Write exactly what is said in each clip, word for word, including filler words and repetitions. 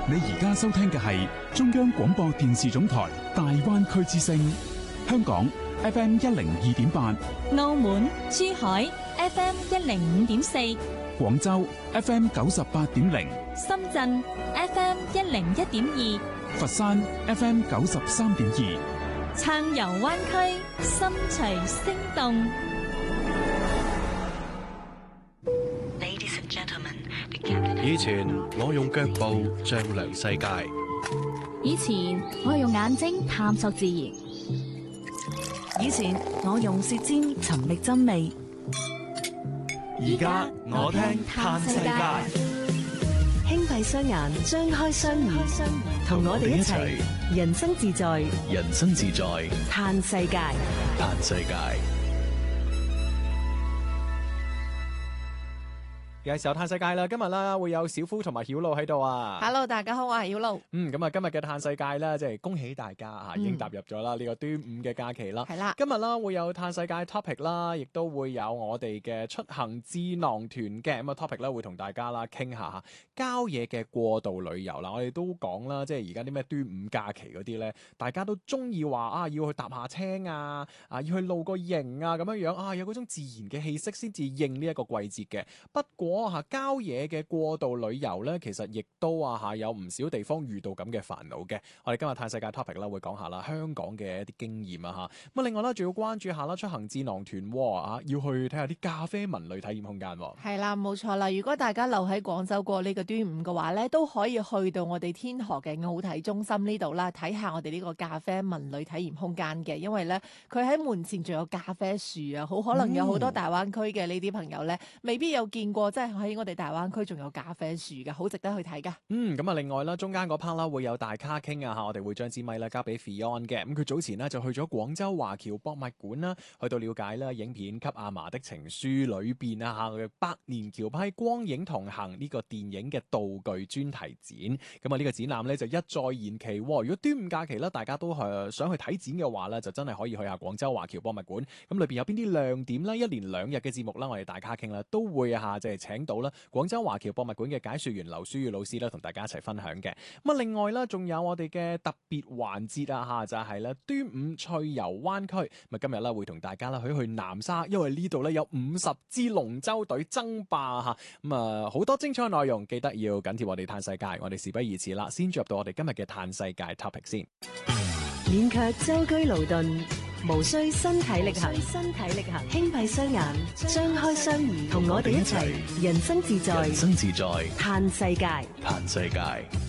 你而家收聽嘅係中央廣播電視總台大灣區之聲，香港 F M 一零二點八， 澳門、珠海 F M 一零五點四， 廣州 F M 九十八點零， 深圳 F M 一零一點二， 佛山 F M 九十三點二， 暢遊灣區，心隨聲動。 以前我用腳步丈量世界， 以前我用眼睛探索自然， 以前我用舌尖尋覓真味， 而家我聽嘆世界。 輕閉雙眼，張開雙耳，同我哋一齊人生自在， 人生自在嘆世界， 嘆世界。 有時候嘆世界啦，今日啦會有小夫同埋曉露喺度啊。 Hello， 大家好，我係曉露。 嗯，咁啊，今日嘅嘆世界咧，即係恭喜大家啊，已經踏入咗啦呢個端午嘅假期啦。係啦，今日啦會有嘆世界 topic 啦，亦都會有我哋嘅出行智囊團嘅咁啊 topic 咧，會同大家啦傾下吓郊野嘅過度旅遊啦。我哋都講啦，即係而家啲咩端午假期嗰啲咧，大家都中意話啊，要去踏下青啊，啊要去露個營啊，咁樣樣啊，有嗰種自然嘅氣息先至應呢一個季節嘅。不過吓郊野嘅過度旅遊咧，其實亦都啊吓有唔少地方遇到咁嘅煩惱嘅。我哋今日嘆世界 topic 啦，會講下啦香港嘅一啲經驗啊吓。咁啊，另外啦，仲要關注下啦出行智囊團啊，要去睇下啲咖啡文旅體驗空間。 係啦，冇錯啦。如果大家留喺廣州過呢個端午嘅話咧，都可以去到我哋天河嘅奧體中心呢度啦，睇下我哋呢個咖啡文旅體驗空間嘅。因為咧，佢喺門前仲有咖啡樹啊，好可能有好多大灣區嘅呢啲朋友咧，未必有見過，即係喺我哋大灣區仲有咖啡樹嘅，好值得去睇噶。 嗯，咁啊，另外啦，中間嗰 part 啦會有大咖傾啊吓，我哋會將支咪咧交俾 Fion 嘅。咁佢早前呢就去咗廣州華僑博物館啦，去到了解啦影片《給阿嫲的情書》裏邊啊吓嘅百年橋批光影同行呢個電影嘅道具專題展。咁啊呢個展覽咧就一再延期。如果端午假期咧大家都係想去睇展嘅話咧，就真係可以去下廣州華僑博物館。咁裏邊有邊啲亮點咧？一連兩日嘅節目啦，我哋大咖傾啦都會啊即係請到啦廣州華僑博物館嘅解說員劉書宇老師咧，同大家一齊分享嘅。咁啊，另外啦，仲有我哋嘅特別環節啊，吓就係咧端午趣遊灣區。咁啊，今日咧會同大家啦去去南沙，因為呢度咧有五十支龍舟隊爭霸吓。咁啊，好多精彩內容，記得要緊貼我哋嘆世界。我哋事不宜遲啦，先進入到我哋今日嘅嘆世界 topic 先。 免卻舟車勞頓，無需身體力行，身體力行，輕閉雙眼，張開雙耳，同我哋一齊人生自在， 人生自在嘆世界， 嘆世界。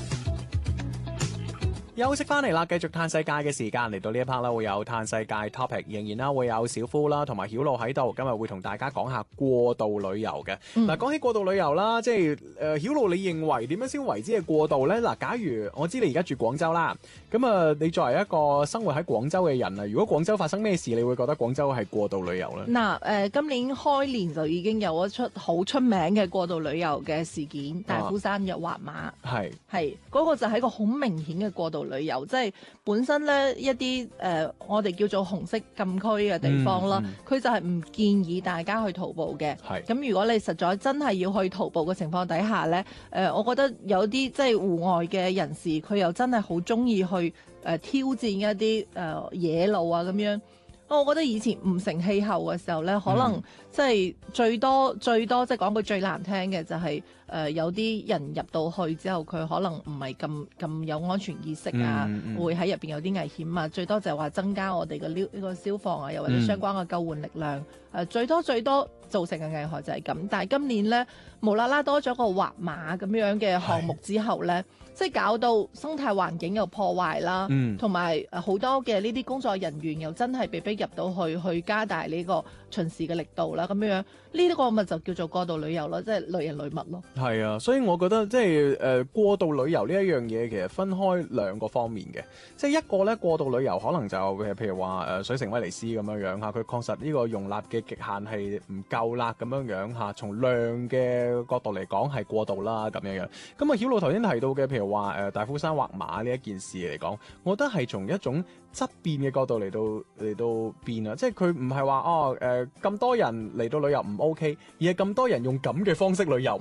休息翻嚟啦，繼續嘆世界嘅時間嚟到呢一 part 啦，會有嘆世界 topic， 仍然啦會有小夫啦同埋曉露喺度，今日會同大家講下過度旅遊嘅。嗱、嗯，講起過度旅遊啦，即係誒曉露，你認為點樣先為之係過度咧？嗱，假如我知你而家住廣州啦，咁啊，你作為一個生活喺廣州嘅人啊，如果廣州發生咩事，你會覺得廣州係過度旅遊咧？ 嗱，誒，今年開年就已經有一出好出名嘅過度旅遊嘅事件，大夫山藥滑馬，係係嗰個就係一個好明顯嘅過度旅遊，即係本身咧一啲誒、呃，我哋叫做紅色禁區嘅地方啦，佢、嗯嗯、就係唔建議大家去徒步嘅。係咁，如果你實在真係要去徒步嘅情況底下咧，誒、呃，我覺得有啲即係戶外嘅人士，佢又真係好中意去誒、呃、挑戰一啲誒、呃、野路啊咁樣。我覺得以前唔成氣候嘅時候咧，可能即係最多、嗯、最多即係講句最難聽嘅就係、是、誒、呃、有啲人入到去之後，佢可能唔係咁咁有安全意識啊，嗯嗯、會喺入邊有啲危險啊。最多就係話增加我哋嘅呢個消防啊，又或者相關嘅救援力量。誒、嗯、最多最多造成嘅危害就係咁。但係今年咧無啦啦多咗個滑馬咁樣嘅項目之後咧，即係搞到生態環境又破壞啦，同埋好多嘅呢啲工作人員又真係被逼入到去，去加大呢個巡視嘅力度啦，咁樣呢啲個咪就叫做過度旅遊咯，即係累人累物咯。 係啊，所以我覺得即係誒過度旅遊呢一樣嘢，其實分開兩個方面嘅，即係一個咧過度旅遊可能就譬如話誒水城威尼斯咁樣樣嚇，佢確實呢個容納嘅極限係唔夠啦咁樣樣嚇，從量嘅角度嚟講係過度啦咁樣樣。咁啊曉露頭先提到嘅譬如話誒大夫山滑馬呢一件事嚟講，我覺得係從一種質變嘅角度嚟到嚟到變啊，即係佢唔係話哦誒咁多人嚟到旅遊唔 OK，而係咁多人用咁嘅方式旅遊唔 OK。冇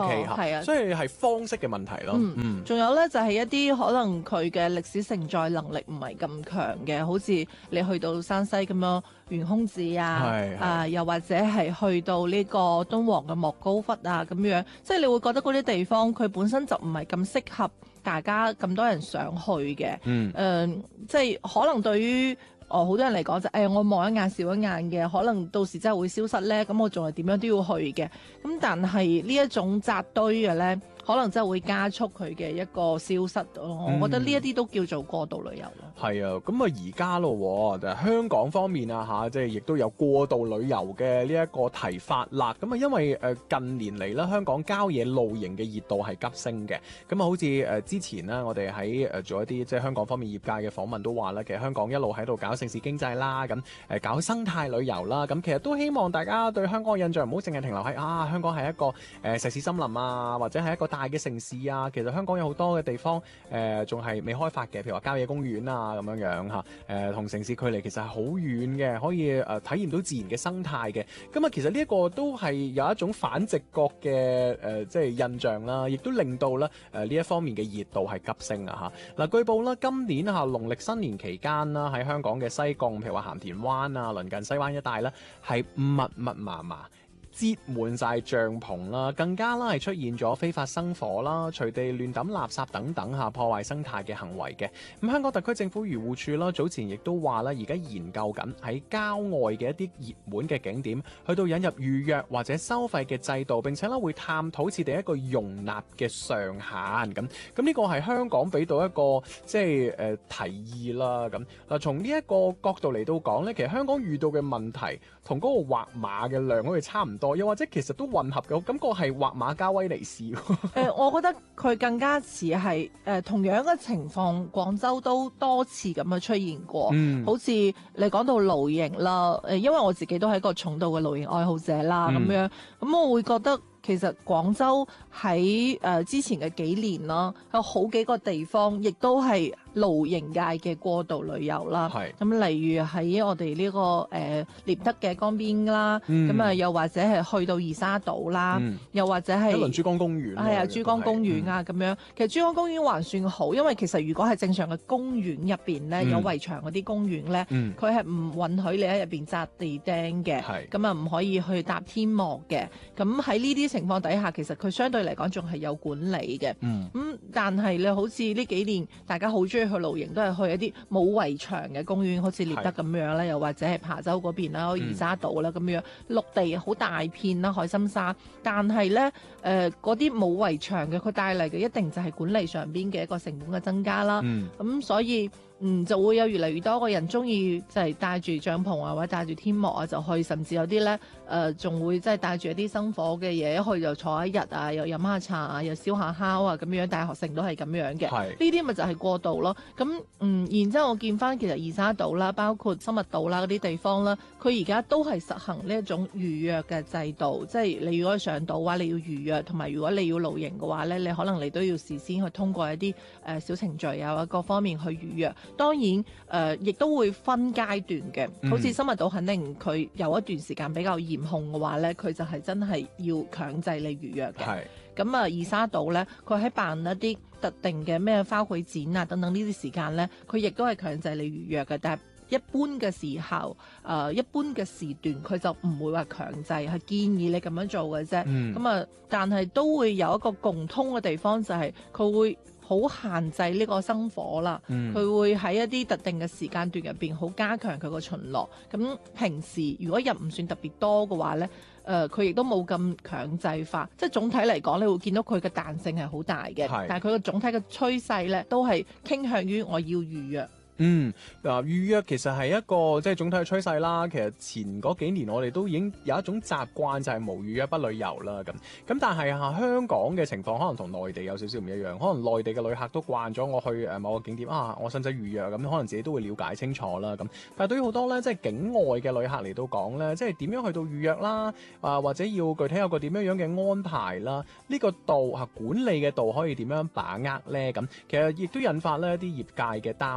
錯，係啊， 所以係方式嘅問題咯。 嗯，仲、嗯、有咧就係、是、一啲可能佢嘅歷史承載能力唔係咁強嘅，好似你去到山西咁樣懸空寺啊，啊、呃、又或者係去到呢個敦煌嘅莫高窟啊咁樣，即係你會覺得嗰啲地方佢本身就唔係咁適合大家咁多人想去嘅。嗯，誒、呃，即係可能對於哦，好多人嚟講就誒、哎，我望一眼少一眼嘅，可能到時真係會消失咧。咁我仲係點樣都要去嘅。咁但係呢一種紮堆嘅咧，可能真係會加速佢嘅一個消失咯。嗯、我覺得呢一啲都叫做過度旅遊咯。 係啊，咁啊而家咯，就係香港方面啊嚇，即係亦都有過度旅遊嘅呢一個提法啦。咁啊，因為誒近年嚟咧，香港郊野露營嘅熱度係急升嘅。咁啊，好似誒之前咧，我哋喺誒做一啲即係香港方面業界嘅訪問都話咧，其實香港一路喺度搞城市經濟啦，咁誒搞生態旅遊啦，咁其實都希望大家對香港嘅印象唔好淨係停留喺啊香港係一個誒、呃、石屎森林啊，或者係一個大嘅城市啊。其實香港有好多嘅地方誒仲係未開發嘅，譬如話郊野公園啊咁樣樣嚇，誒、呃、同城市距離其實係好遠嘅，可以誒、呃、體驗到自然嘅生態嘅。咁啊，其實呢一個都係有一種反直覺嘅誒即係印象啦，亦都令到咧誒呢一方面嘅熱度係急升啊嚇。嗱，據報啦，今年嚇農曆新年期間啦，喺香港嘅西貢，譬如話鹹田灣啊，鄰近西灣一帶咧，係密密麻麻，擠滿晒帳篷啦，更加啦係出現咗非法生火啦、隨地亂抌垃圾等等嚇破壞生態嘅行為嘅。咁香港特區政府漁護署啦，早前亦都話啦，而家研究緊喺郊外嘅一啲熱門嘅景點，去到引入預約或者收費嘅制度，並且咧會探討設定一個容納嘅上限咁。咁呢個係香港俾到一個即係誒、呃、提議啦。咁嗱，從呢一個角度嚟到講咧，其實香港遇到嘅問題同嗰個畫馬嘅量好似差唔多，又或者其實都混合嘅，感覺係畫馬加威尼斯。誒、 呃，我覺得佢更加似係誒同樣嘅情況，廣州都多次咁樣出現過。嗯、好似你講到露營啦，誒、呃，因為我自己都係一個重度嘅露營愛好者啦，咁、嗯、樣，咁我會覺得。其實廣州喺誒、呃、之前嘅幾年啦，有好幾個地方亦都係露營界嘅過度旅遊啦。咁是、嗯、例如喺我哋呢、這個誒獵德嘅江邊啦，咁啊、嗯、又或者係去到二沙島啦，嗯、又或者係一輪珠江公園。 係啊，珠江公園啊咁、嗯、樣。其實珠江公園還算好，因為其實如果係正常嘅公園入邊咧，嗯、有圍牆嗰啲公園咧，佢係唔允許你喺入邊紮地釘嘅，咁啊唔可以去搭天幕嘅。咁喺呢啲情況底下，其實佢相對嚟講仲係有管理嘅。嗯，咁、嗯、但係咧，好似呢幾年大家好中意去露營，都係去一啲冇圍牆嘅公園，好似獵德咁樣咧，是又或者係琶洲嗰邊啦、二沙島啦咁樣，陸地好大片啦，海心沙。但係咧，誒嗰啲冇圍牆嘅，佢帶嚟嘅一定就係管理上邊嘅一個成本嘅增加啦。嗯，咁、嗯、所以。嗯，就會有越嚟越多個人中意就係帶住帳篷啊，或者帶住天幕啊就去，甚至有啲咧誒仲會即係帶住一啲生火嘅嘢，一去就坐一日啊，又飲下茶啊，又燒下烤啊咁樣。大學城都係咁樣嘅，呢啲咪就係過渡咯。咁嗯，然之後我見翻其實二沙島啦，包括深密島啦嗰啲地方啦，佢而家都係實行呢一種預約嘅制度，即係你如果上島嘅話，你要預約，同埋如果你要露營嘅話咧，你可能你都要事先去通過一啲誒、呃、小程序啊，各方面去預約。當然，誒、呃、亦都會分階段嘅，好似深密島肯定佢有一段時間比較嚴控嘅話咧，佢就係真係要強制你預約嘅。咁啊是，二沙島咧，佢喺辦一啲特定嘅咩花卉展啊等等呢啲時間咧，佢亦都係強制你預約嘅。但係一般嘅時候，誒、呃、一般嘅時段，佢就唔會話強制，係建議你咁樣做嘅啫。咁啊、嗯，但係都會有一個共通嘅地方，就係、是、佢會好限制呢個生火啦，佢、嗯、會喺一啲特定嘅時間段入邊好加強佢個巡邏。咁平時如果人唔算特別多嘅話咧，誒佢亦都冇咁強制化，即係總體嚟講，你會見到佢嘅彈性係好大嘅，是但係佢個總體嘅趨勢咧都係傾向於我要預約。 嗯，嗱預約其實係一個即係總體嘅趨勢啦。其實前嗰幾年我哋都已經有一種習慣，就係無預約不旅遊啦。咁咁但係嚇香港嘅情況可能同內地有少少唔一樣。可能內地嘅旅客都慣咗我去誒某個景點啊，我使唔使預約咁？可能自己都會了解清楚啦。咁但係對於好多咧，即係境外嘅旅客嚟到講咧，即係點樣去到預約啦？啊或者要具體有個點樣樣嘅安排啦？呢個度嚇管理嘅度可以點樣把握咧？咁其實亦都引發咧一啲業界嘅擔憂。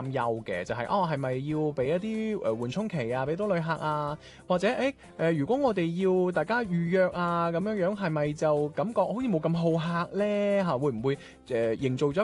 嘅，就係、是、哦係咪要俾一啲誒緩衝期啊，俾多旅客啊，或者誒誒、呃、如果我哋要大家預約啊咁樣樣，係咪就感覺好似冇咁好客咧嚇？會唔會誒、呃、營造咗一